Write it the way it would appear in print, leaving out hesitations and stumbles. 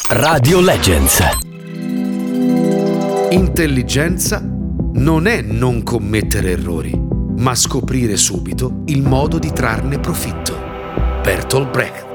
Radio Legends. Intelligenza non è non commettere errori, ma scoprire subito il modo di trarne profitto. Bertolt Brecht.